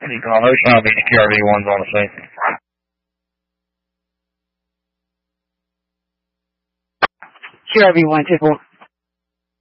There's not any QRV-1s on the scene. QRV-1, 2-4.